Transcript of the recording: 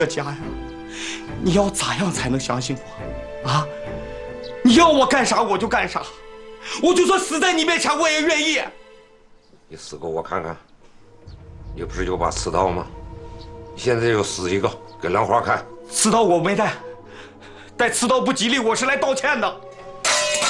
这家呀，你要咋样才能相信我？啊？你要我干啥我就干啥，我就算死在你面前我也愿意。 你撕给我看看，你不是有把刺刀吗？你现在就撕一个给兰花看。 刺刀我没带，带刺刀不吉利，我是来道歉的。